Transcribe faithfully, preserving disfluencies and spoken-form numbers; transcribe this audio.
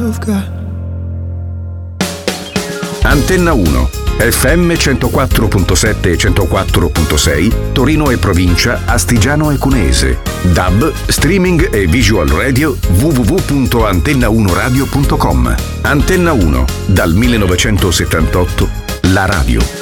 you've got. Antenna uno, F M centoquattro virgola sette e centoquattro virgola sei, Torino e provincia, Astigiano e Cuneese. D A B, streaming e visual radio w w w punto antenna uno radio punto com. Antenna uno, dal millenovecentosettantotto, la radio